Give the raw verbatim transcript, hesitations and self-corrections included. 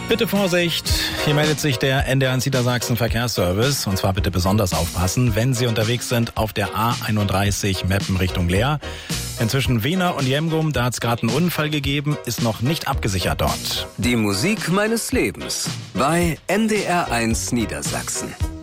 Bitte Vorsicht, hier meldet sich der N D R eins Niedersachsen Verkehrsservice. Und zwar bitte besonders aufpassen, wenn Sie unterwegs sind auf der A einunddreißig Meppen Richtung Leer. Inzwischen Wiener und Jemgum, da hat es gerade einen Unfall gegeben, ist noch nicht abgesichert dort. Die Musik meines Lebens bei N D R eins Niedersachsen.